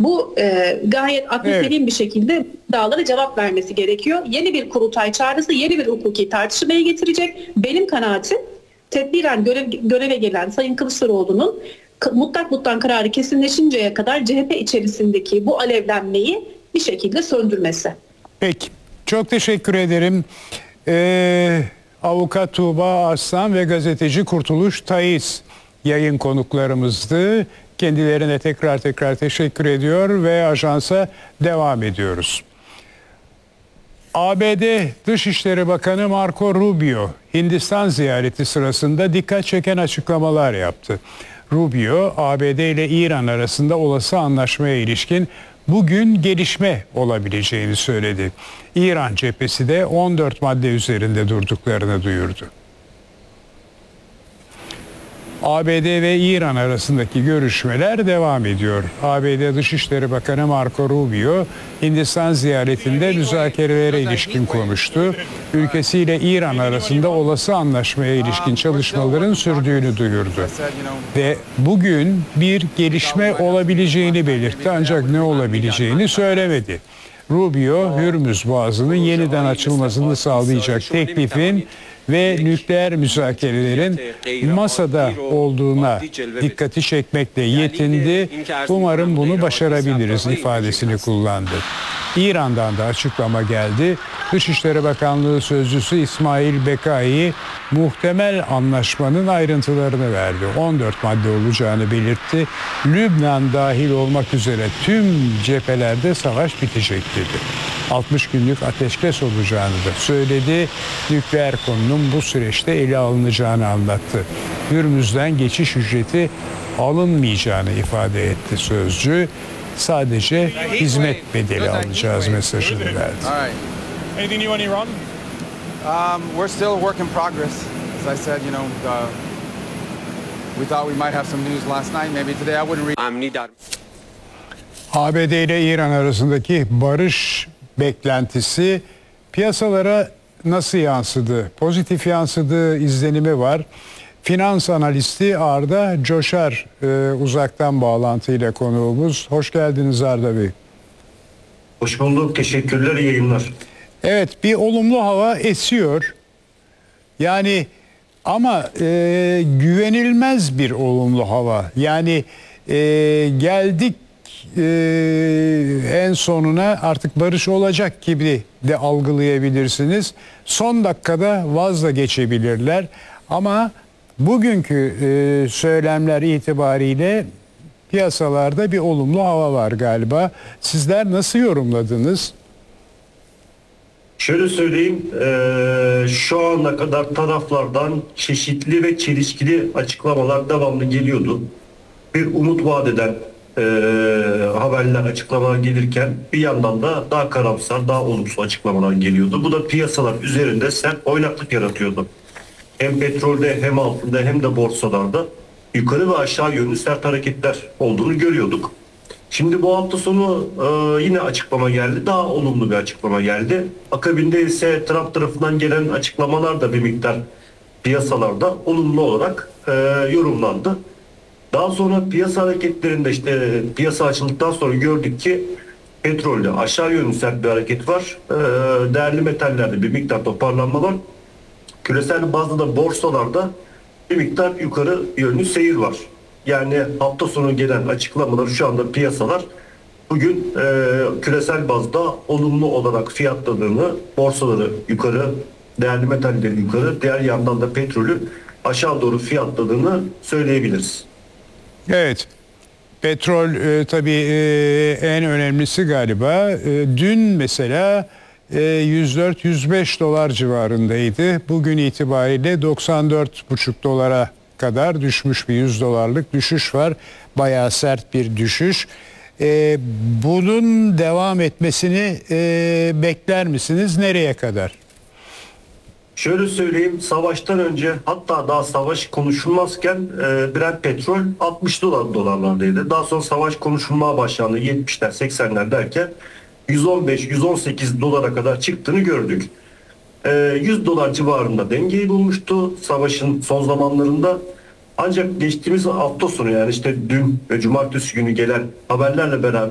Bu gayet aklı Evet. selim bir şekilde dağlara cevap vermesi gerekiyor. Yeni bir kurultay çağrısı yeni bir hukuki tartışmaya getirecek. Benim kanaatim tedbiren göreve gelen Sayın Kılıçdaroğlu'nun mutlak kararı kesinleşinceye kadar CHP içerisindeki bu alevlenmeyi bir şekilde söndürmesi. Peki. Çok teşekkür ederim. Avukat Tuğba Arslan ve gazeteci Kurtuluş Tayız yayın konuklarımızdı. Kendilerine tekrar teşekkür ediyor ve ajansa devam ediyoruz. ABD Dışişleri Bakanı Marco Rubio Hindistan ziyareti sırasında dikkat çeken açıklamalar yaptı. Rubio, ABD ile İran arasında olası anlaşmaya ilişkin bugün gelişme olabileceğini söyledi. İran cephesi de 14 madde üzerinde durduklarını duyurdu. ABD ve İran arasındaki görüşmeler devam ediyor. ABD Dışişleri Bakanı Marco Rubio, Hindistan ziyaretinde müzakerelere ilişkin konuştu. Ülkesiyle İran arasında olası anlaşmaya ilişkin çalışmaların sürdüğünü duyurdu. Ve bugün bir gelişme olabileceğini belirtti ancak ne olabileceğini söylemedi. Rubio, Hürmüz Boğazı'nın yeniden açılmasını sağlayacak teklifin ve nükleer müzakerelerin masada olduğuna dikkati çekmekle yetindi. Umarım bunu başarabiliriz ifadesini kullandı. İran'dan da açıklama geldi. Dışişleri Bakanlığı Sözcüsü İsmail Bekai muhtemel anlaşmanın ayrıntılarını verdi. 14 madde olacağını belirtti. Lübnan dahil olmak üzere tüm cephelerde savaş bitecek dedi. 60 günlük ateşkes olacağını da söyledi. Nükleer konunun bu süreçte ele alınacağını anlattı. Hürmüz'den geçiş ücreti alınmayacağını ifade etti sözcü. Sadece hizmet bedeli alacağız mesajını verdi. Anything new on Iran? We're still a work in progress. As I said, we thought we might have some news last night. Maybe today I wouldn't read. ABD ile İran arasındaki barış beklentisi piyasalara nasıl yansıdı? Pozitif yansıdığı izlenimi var. Finans analisti Arda Coşar uzaktan bağlantıyla konuğumuz. Hoş geldiniz Arda Bey. Hoş bulduk. Teşekkürler. İyi yayınlar. Evet, bir olumlu hava esiyor. Yani ama güvenilmez bir olumlu hava. Yani geldik en sonuna, artık barış olacak gibi de algılayabilirsiniz. Son dakikada vazla geçebilirler. Ama bugünkü söylemler itibariyle piyasalarda bir olumlu hava var galiba. Sizler nasıl yorumladınız? Şöyle söyleyeyim, şu ana kadar taraflardan çeşitli ve çelişkili açıklamalar devamlı geliyordu. Bir umut vaat eden haberler, açıklamalar gelirken bir yandan da daha karamsar, daha olumsuz açıklamalar geliyordu. Bu da piyasalar üzerinde sert oynaklık yaratıyordu. Hem petrolde hem altında hem de borsalarda yukarı ve aşağı yönlü sert hareketler olduğunu görüyorduk. Şimdi bu hafta sonu yine açıklama geldi. Daha olumlu bir açıklama geldi. Akabinde ise Trump tarafından gelen açıklamalar da bir miktar piyasalarda olumlu olarak yorumlandı. Daha sonra piyasa hareketlerinde piyasa açıldıktan sonra gördük ki petrolde aşağı yönlü sert bir hareket var. Değerli metallerde bir miktar toparlanma var. Küresel bazda da borsalarda bir miktar yukarı yönlü seyir var. Yani hafta sonu gelen açıklamalar, şu anda piyasalar bugün küresel bazda olumlu olarak fiyatladığını, borsaları yukarı, değerli metalleri yukarı, diğer yandan da petrolü aşağı doğru fiyatladığını söyleyebiliriz. Evet. Petrol tabii en önemlisi galiba. Dün mesela 104-105 dolar civarındaydı. Bugün itibariyle 94,5 dolara kadar düşmüş, bir 100 dolarlık düşüş var. Bayağı sert bir düşüş. Bunun devam etmesini bekler misiniz? Nereye kadar? Şöyle söyleyeyim, savaştan önce, hatta daha savaş konuşulmazken Brent petrol 60 dolarlardaydı. Daha sonra savaş konuşulmaya başlandı 70'ler 80'ler derken 115-118 dolara kadar çıktığını gördük. 100 dolar civarında dengeyi bulmuştu savaşın son zamanlarında. Ancak geçtiğimiz hafta sonu, yani dün ve cumartesi günü gelen haberlerle beraber